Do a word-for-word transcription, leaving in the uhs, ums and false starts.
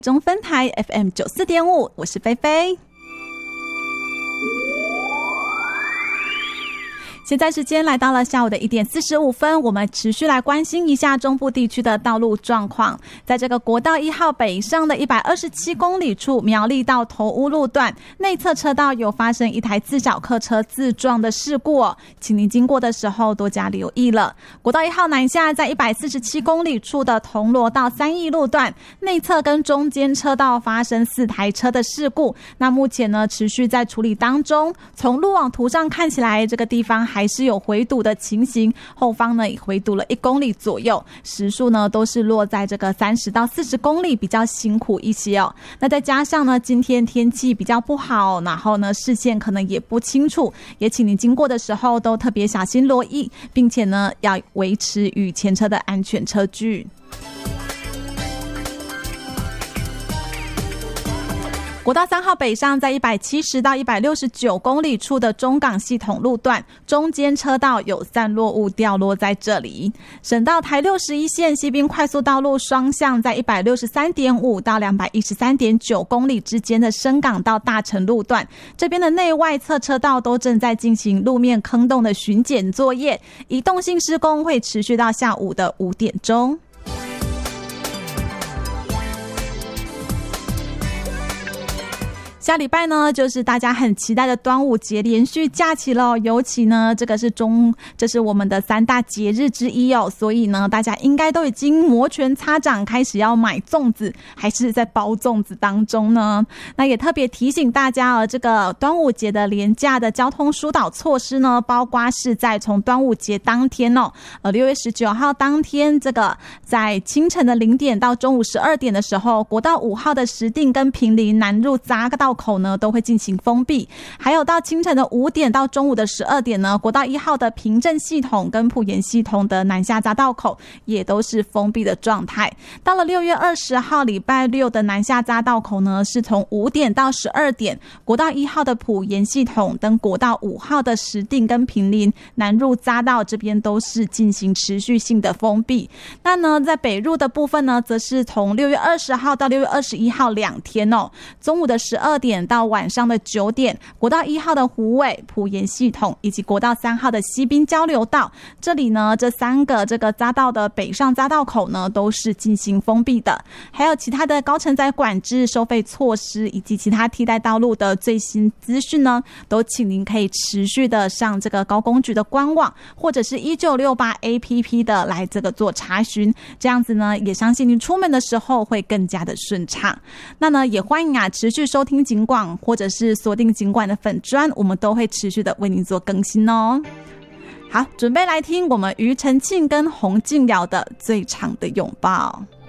中分台 F M 九十四点五， 我是菲菲。现在时间来到了下午的一点四十五分，我们持续来关心一下中部地区的道路状况。在这个国道一号北上的一百二十七公里处，苗栗到头屋路段内侧车道有发生一台自小客车自撞的事故哦，请您经过的时候多加留意了。国道一号南下在一百四十七公里处的铜锣到三义路段内侧跟中间车道发生四台车的事故，那目前呢持续在处理当中。从路网图上看起来，这个地方还是有回堵的情形，后方呢也回堵了一公里左右，时速呢都是落在这个三十到四十公里，比较辛苦一些哦。那再加上呢今天天气比较不好，然后呢视线可能也不清楚，也请您经过的时候都特别小心留意，并且呢要维持与前车的安全车距。国道三号北上在一百七十到一百六十九公里处的中港系统路段，中间车道有散落物掉落在这里。省道台六十一线西滨快速道路双向在一百六十三点五到两百一十三点九公里之间的深港到大城路段，这边的内外侧车道都正在进行路面坑洞的巡检作业，移动性施工会持续到下午的五点钟。下礼拜呢，就是大家很期待的端午节连续假期了，尤其呢，这个是中，这是我们的三大节日之一哦，所以呢，大家应该都已经摩拳擦掌，开始要买粽子，还是在包粽子当中呢？那也特别提醒大家哦，这个端午节的连假的交通疏导措施呢，包括是在从端午节当天哦，呃，六月十九号当天，这个在清晨的零点到中午十二点的时候，国道五号的石碇跟坪林南入匝道口呢都会进行封闭，还有到清晨的五点到中午的十二点呢，国道一号的平镇系统跟埔盐系统的南下匝道口也都是封闭的状态。到了六月二十号礼拜六的南下匝道口呢，是从五点到十二点，国道一号的埔盐系统跟国道五号的石碇跟坪林南入匝道这边都是进行持续性的封闭。那呢，在北入的部分呢，则是从六月二十号到六月二十一号两天哦，中午的十二点到晚上的九点，国道一号的虎尾、埔盐系统以及国道三号的西滨交流道，这里呢，这三个这个匝道的北上匝道口呢，都是进行封闭的。还有其他的高承载管制、收费措施以及其他替代道路的最新资讯呢，都请您可以持续的上这个高公局的官网，或者是一九六八 A P P 的来这个做查询，这样子呢，也相信您出门的时候会更加的顺畅。那呢，也欢迎啊持续收听警广，或者是锁定警广的粉专，我们都会持续的为您做更新哦。好，准备来听我们庾澄庆跟洪敬尧的《最长的拥抱》。